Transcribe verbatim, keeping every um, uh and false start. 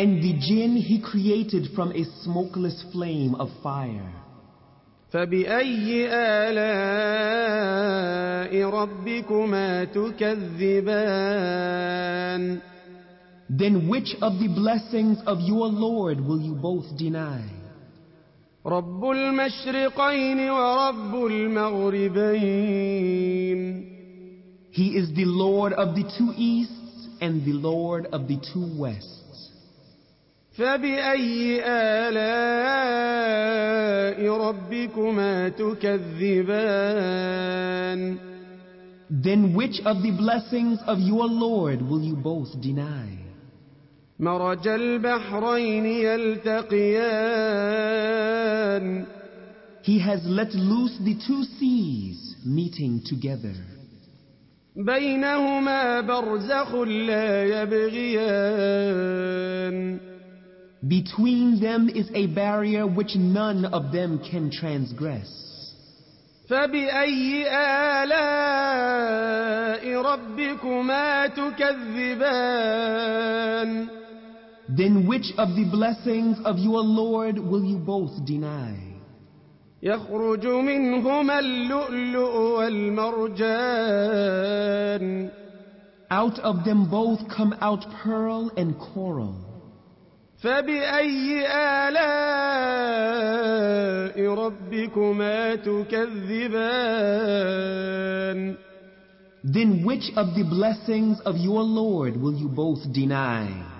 And the jinn he created from a smokeless flame of fire. فبأي آلاء ربكما تكذبان Then which of the blessings of your Lord will you both deny? رب المشرقين ورب المغربين He is the Lord of the two easts and the Lord of the two wests. فبأي آلاء ربكما تكذبان Then which of the blessings of your Lord will you both deny? مرج البحرين يلتقيان He has let loose the two seas meeting together. بينهما برزخ لا يبغيان Between them is a barrier which none of them can transgress. فبأي آلاء ربكما تكذبان Then which of the blessings of your Lord will you both deny? يخرج منهما اللؤلؤ والمرجان Out of them both come out pearl and coral. فبأي آلاء ربكما تكذبان Then which of the blessings of your Lord will you both deny?